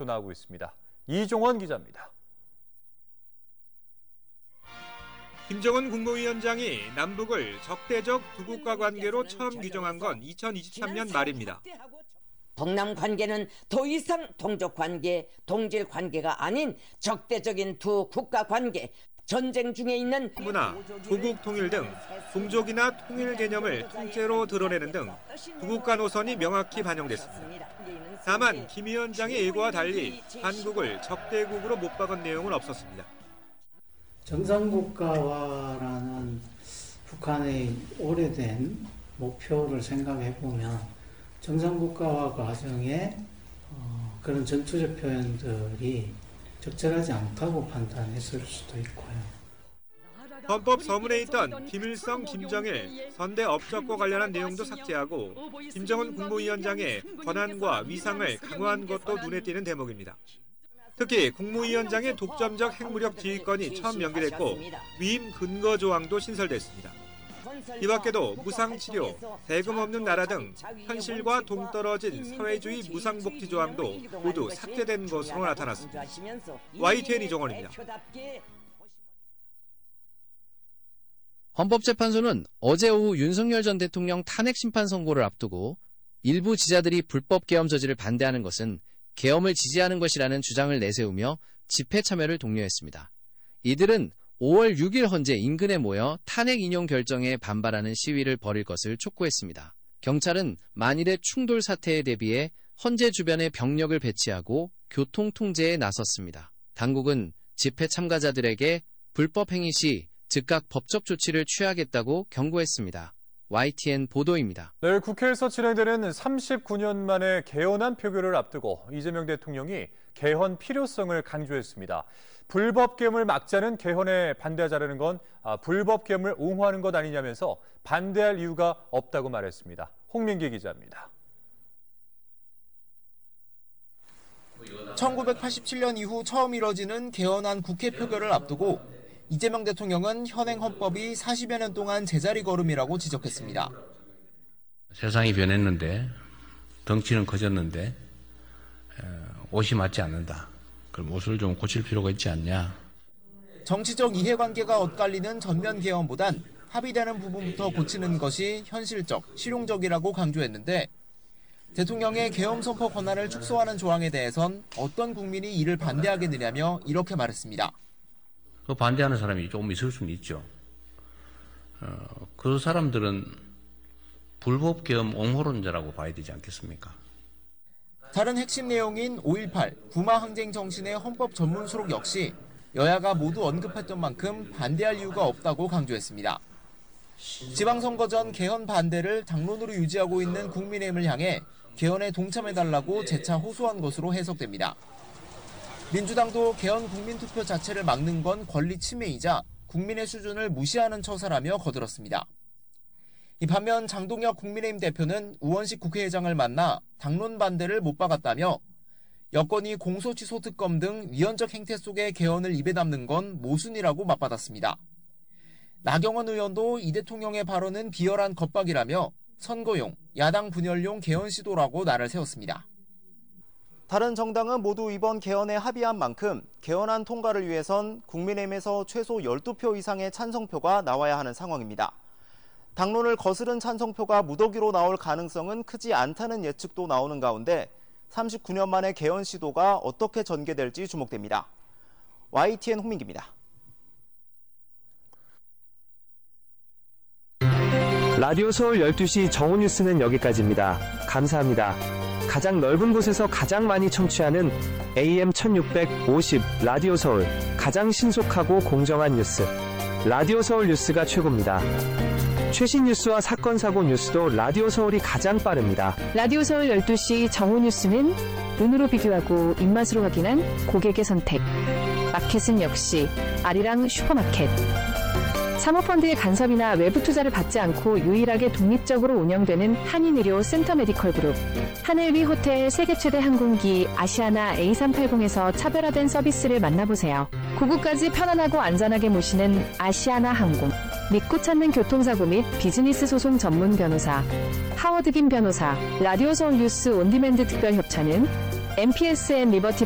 소식도 나오고 있습니다. 이종원 기자입니다. 김정은 국무위원장이 남북을 적대적 두 국가 관계로 처음 규정한 건 2023년 말입니다. 동남 관계는 더 이상 동족 관계, 동질 관계가 아닌 적대적인 두 국가 관계, 전쟁 중에 있는 문화, 조국 통일 등 종족이나 통일 개념을 통째로 드러내는 등 두 국가 노선이 명확히 반영됐습니다. 다만 김 위원장의 예고와 달리 한국을 적대국으로 못 박은 내용은 없었습니다. 정상국가화라는 북한의 오래된 목표를 생각해 보면 정상국가화 과정에 그런 전투적 표현들이 적절하지 않다고 판단했을 수도 있고요. 헌법 서문에 있던 김일성, 김정일, 선대 업적과 관련한 내용도 삭제하고 김정은 국무위원장의 권한과 위상을 강화한 것도 눈에 띄는 대목입니다. 특히 국무위원장의 독점적 핵무력 지휘권이 처음 연결됐고 위임 근거 조항도 신설됐습니다. 이 밖에도 무상치료, 세금 없는 나라 등 현실과 동떨어진 사회주의 무상복지 조항도 모두 삭제된 것으로 나타났습니다. YTN 이종원입니다. 헌법재판소는 어제 오후 윤석열 전 대통령 탄핵 심판 선고를 앞두고 일부 지자들이 불법 계엄 저지를 반대하는 것은 계엄을 지지하는 것이라는 주장을 내세우며 집회 참여를 독려했습니다. 이들은 5월 6일 헌재 인근에 모여 탄핵 인용 결정에 반발하는 시위를 벌일 것을 촉구했습니다. 경찰은 만일의 충돌 사태에 대비해 헌재 주변에 병력을 배치하고 교통 통제에 나섰습니다. 당국은 집회 참가자들에게 불법 행위 시 즉각 법적 조치를 취하겠다고 경고했습니다. YTN 보도입니다. 내일 국회에서 진행되는 39년 만에 개헌안 표결을 앞두고 이재명 대통령이 개헌 필요성을 강조했습니다. 불법 계엄을 막자는 개헌에 반대하자는 건 불법 계엄을 옹호하는 것 아니냐면서 반대할 이유가 없다고 말했습니다. 홍민기 기자입니다. 1987년 이후 처음 이뤄지는 개헌안 국회 표결을 앞두고 이재명 대통령은 현행 헌법이 40여 년 동안 제자리 걸음이라고 지적했습니다. 세상이 변했는데 덩치는 커졌는데 옷이 맞지 않는다. 그럼 옷을 좀 고칠 필요가 있지 않냐. 정치적 이해관계가 엇갈리는 전면 개헌보단 합의되는 부분부터 고치는 것이 현실적, 실용적이라고 강조했는데 대통령의 계엄 선포 권한을 축소하는 조항에 대해선 어떤 국민이 이를 반대하겠느냐며 이렇게 말했습니다. 그 반대하는 사람이 조금 있을 수는 있죠. 그 사람들은 불법 계엄 옹호론자라고 봐야 되지 않겠습니까? 다른 핵심 내용인 5.18 부마항쟁 정신의 헌법 전문 수록 역시 여야가 모두 언급했던 만큼 반대할 이유가 없다고 강조했습니다. 지방선거 전 개헌 반대를 당론으로 유지하고 있는 국민의힘을 향해 개헌에 동참해달라고 재차 호소한 것으로 해석됩니다. 민주당도 개헌 국민투표 자체를 막는 건 권리 침해이자 국민의 수준을 무시하는 처사라며 거들었습니다. 이 반면 장동혁 국민의힘 대표는 우원식 국회의장을 만나 당론 반대를 못 박았다며 여권이 공소취소 특검 등 위헌적 행태 속에 개헌을 입에 담는 건 모순이라고 맞받았습니다. 나경원 의원도 이 대통령의 발언은 비열한 겁박이라며 선거용, 야당 분열용 개헌 시도라고 날을 세웠습니다. 다른 정당은 모두 이번 개헌에 합의한 만큼 개헌안 통과를 위해선 국민의힘에서 최소 12표 이상의 찬성표가 나와야 하는 상황입니다. 당론을 거스른 찬성표가 무더기로 나올 가능성은 크지 않다는 예측도 나오는 가운데 39년 만의 개헌 시도가 어떻게 전개될지 주목됩니다. YTN 홍민기입니다. 라디오 서울 12시 정오 뉴스는 여기까지입니다. 감사합니다. 가장 넓은 곳에서 가장 많이 청취하는 AM 1650 라디오 서울, 가장 신속하고 공정한 뉴스, 라디오 서울 뉴스가 최고입니다. 최신 뉴스와 사건 사고 뉴스도 라디오 서울이 가장 빠릅니다. 라디오 서울 12시 정오 뉴스는 눈으로 비교하고 입맛으로 확인한 고객의 선택. 마켓은 역시 아리랑 슈퍼마켓. 사모펀드의 간섭이나 외부 투자를 받지 않고 유일하게 독립적으로 운영되는 한인의료 센터메디컬그룹. 하늘 위 호텔 세계 최대 항공기 아시아나 A380에서 차별화된 서비스를 만나보세요. 고국까지 편안하고 안전하게 모시는 아시아나 항공. 믿고 찾는 교통사고 및 비즈니스 소송 전문 변호사 하워드 김 변호사. 라디오 서울 뉴스 온디맨드 특별 협찬은 MPSN 리버티